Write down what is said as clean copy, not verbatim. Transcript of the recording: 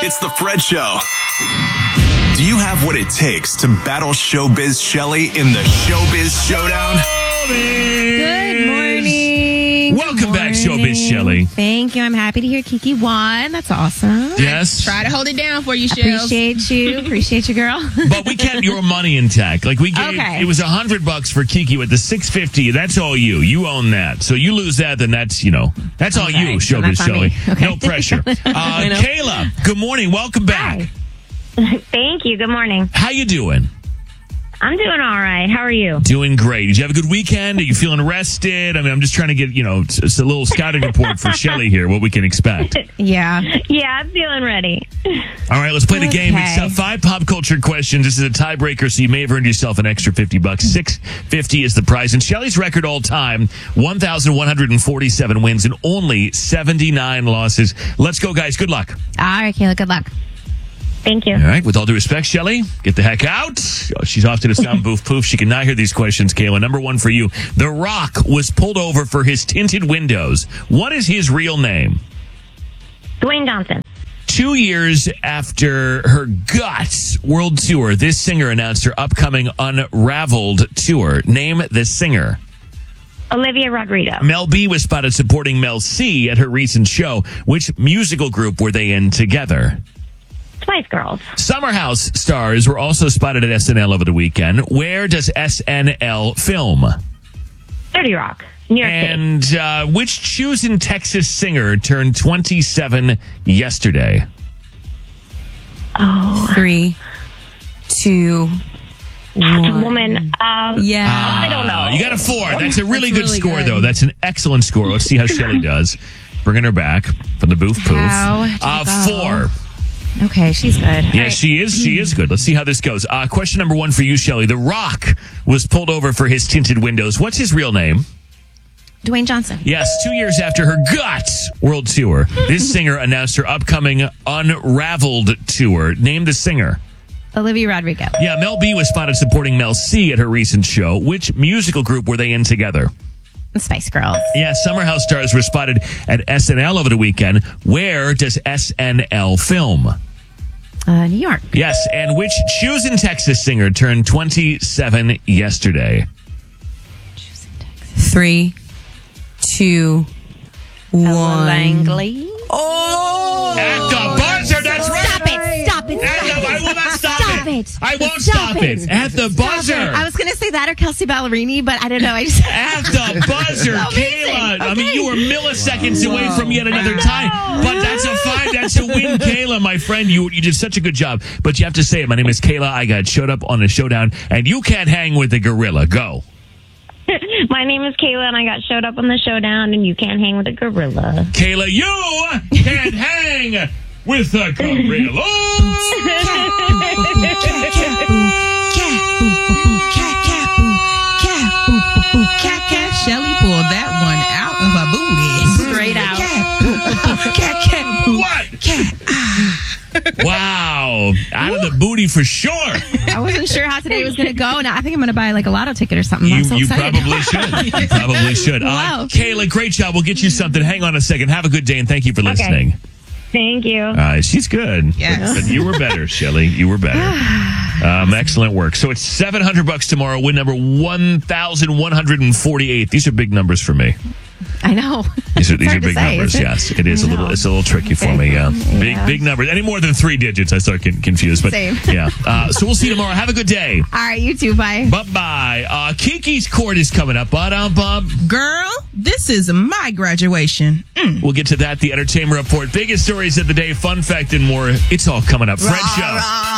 It's the Fred Show. Do you have what it takes to battle Showbiz Shelly in the Showbiz Showdown? Good morning. Welcome back, Showbiz Shelly. Thank you. I'm happy to hear Kiki won. That's awesome. Yes. Try to hold it down for you, Shells. Appreciate you, girl. But we kept your money intact. Like we gave, It was $100 for Kiki with the $650. That's all you. You own that. So you lose that, then that's all you, Showbiz Shelly. Okay. No pressure. Kayla, good morning. Welcome back. Hi. Thank you. Good morning. How you doing? I'm doing all right. How are you? Doing great. Did you have a good weekend? Are you feeling rested? I mean, I'm just trying to get, it's a little scouting report for Shelly here, what we can expect. Yeah. Yeah, I'm feeling ready. All right, let's play the game. It's 5 pop culture questions. This is a tiebreaker, so you may have earned yourself an extra $50. $650 is the prize. And Shelly's record all time, 1,147 wins and only 79 losses. Let's go, guys. Good luck. All right, Kayla, good luck. Thank you. All right, with all due respect, Shelly, get the heck out. She's off to the sound booth. Poof. She can now hear these questions, Kayla. Number 1 for you. The Rock was pulled over for his tinted windows. What is his real name? Dwayne Johnson. 2 years after her Guts World Tour, this singer announced her upcoming Unraveled tour. Name the singer. Olivia Rodrigo. Mel B was spotted supporting Mel C at her recent show. Which musical group were they in together? Spice Girls. Summer House stars were also spotted at SNL over the weekend. Where does SNL film? 30 Rock. New York City. And which Choosing Texas singer turned 27 yesterday? 3, 2, 1. Woman. Yeah. I don't know. You got a 4. That's a really good score, though. That's an excellent score. Let's see how Shelly does. Bringing her back from the booth. Poof. How did you go? 4. Okay, she's good. Yeah, she is. She is good. Let's see how this goes. Question number 1 for you, Shelly. The Rock was pulled over for his tinted windows. What's his real name? Dwayne Johnson. Yes, 2 years after her Guts World Tour, this singer announced her upcoming Unraveled tour. Name the singer. Olivia Rodrigo. Yeah, Mel B was spotted supporting Mel C at her recent show. Which musical group were they in together? The Spice Girls. Yeah, Summer House stars were spotted at SNL over the weekend. Where does SNL film? New York. Yes, and which Choosing Texas singer turned 27 yesterday? 3, 2, 1. Langley. Oh! At the buzzer, that's right! Stop it. I will not stop it. I won't Stop stop it. At the buzzer. I was going to say that or Kelsey Ballerini, but I don't know. At the buzzer, Kayla. I mean, you were milliseconds away from yet another tie, but that's a 5. That's a win, Kayla, my friend. You did such a good job, but you have to say it. My name is Kayla. I got showed up on the showdown, and you can't hang with the gorilla. Go. My name is Kayla, and I got showed up on the showdown, and you can't hang with a gorilla. Kayla, you can't hang with the gorilla. Shelly pulled that one out of her booty. Straight out. What? Wow. Out of the booty for sure. I wasn't sure how today was going to go, and I think I'm going to buy like a lotto ticket or something. I'm so You excited. probably should. You probably should. Wow. Kayla, great job. We'll get you something. Hang on a second. Have a good day, and thank you for listening. Thank you. She's good. Yes. But you were better, Shelly. You were better. Excellent work. So it's $700 tomorrow. Win number 1,148. These are big numbers for me. I know. These are hard to big say, numbers. isn't it? Yes, it is I a little. know. It's a little tricky for me. Yeah, big numbers. Any more than 3 digits, I start confused. But Same. Yeah. So we'll see you tomorrow. Have a good day. All right, you too. Bye. Bye. Kiki's court is coming up. Bob. Girl, this is my graduation. We'll get to that. The entertainment report, biggest stories of the day, fun fact, and more. It's all coming up. Fred Show.